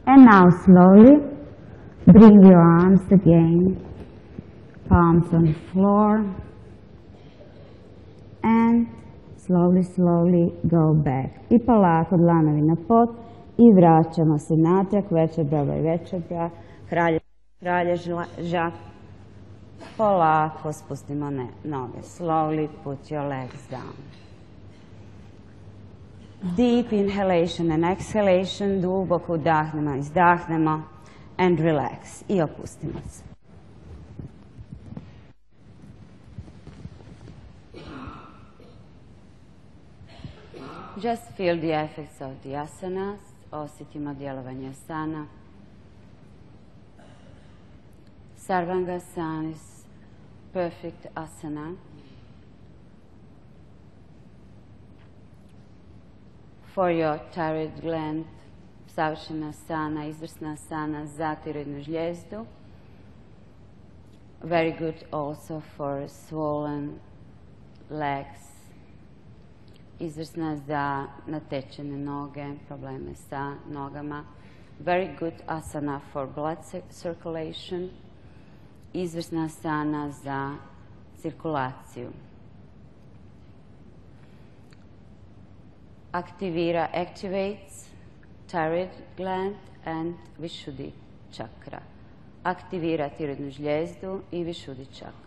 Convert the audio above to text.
And now slowly bring your arms again, palms on the floor, and slowly go back. I polako dlanovi na pod i vraćamo se natrag, vertebra by vertebra, kralježa. Polako spustimo noge. Slowly put your legs down. Deep inhalation and exhalation, duboko udahnemo, izdahnemo, and relax. I opustimo se. Just feel the effects of the asanas. Osjetimo djelovanje asana. Sarvangasana is perfect asana. For your thyroid gland, savršena asana, izvrsna asana za tiroidnu žlijezdu. Very good also for swollen legs. Izvrsna za natečene noge, probleme sa nogama. Very good asana for blood circulation. Izvrsna asana za cirkulaciju. Activates thyroid gland and Vishuddhi chakra. Aktivira tiroidnu žlijezdu i Vishuddhi chakra.